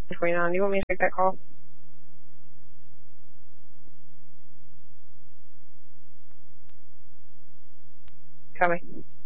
29. Do you want me to take that call? Copy.